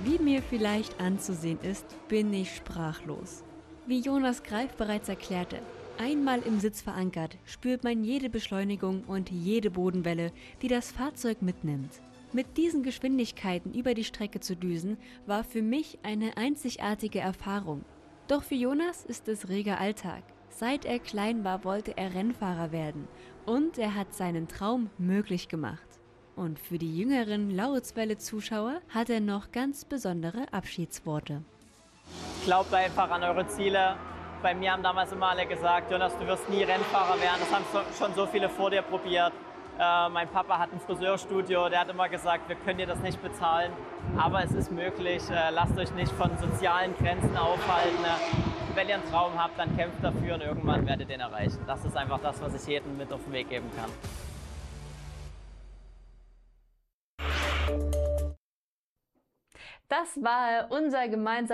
Wie mir vielleicht anzusehen ist, bin ich sprachlos. Wie Jonas Greif bereits erklärte, einmal im Sitz verankert, spürt man jede Beschleunigung und jede Bodenwelle, die das Fahrzeug mitnimmt. Mit diesen Geschwindigkeiten über die Strecke zu düsen, war für mich eine einzigartige Erfahrung. Doch für Jonas ist es reger Alltag. Seit er klein war, wollte er Rennfahrer werden und er hat seinen Traum möglich gemacht. Und für die jüngeren Lauritzwelle-Zuschauer hat er noch ganz besondere Abschiedsworte. Glaubt einfach an eure Ziele. Bei mir haben damals immer alle gesagt, Jonas, du wirst nie Rennfahrer werden. Das haben schon so viele vor dir probiert. Mein Papa hat ein Friseurstudio, der hat immer gesagt, wir können dir das nicht bezahlen. Aber es ist möglich. Lasst euch nicht von sozialen Grenzen aufhalten. Wenn ihr einen Traum habt, dann kämpft dafür und irgendwann werdet ihr ihn erreichen. Das ist einfach das, was ich jedem mit auf den Weg geben kann. Das war unser gemeinsamer